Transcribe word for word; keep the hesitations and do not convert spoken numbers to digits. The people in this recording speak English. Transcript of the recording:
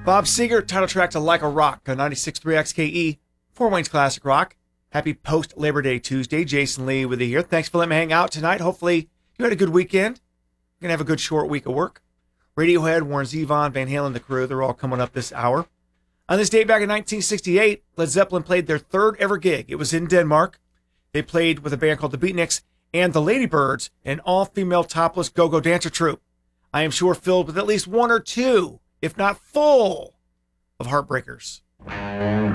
Bob Seger, title track to Like a Rock on ninety-six point three X K E, Fort Wayne's Classic Rock. Happy post-Labor Day Tuesday. Jason Lee with you here. Thanks for letting me hang out tonight. Hopefully you had a good weekend. You're going to have a good short week of work. Radiohead, Warren Zevon, Van Halen, the crew, they're all coming up this hour. On this date back in nineteen sixty-eight, Led Zeppelin played their third ever gig. It was in Denmark. They played with a band called the Beatniks and the Ladybirds, an all-female topless go-go dancer troupe. I am sure filled with at least one or two, if not full, of heartbreakers.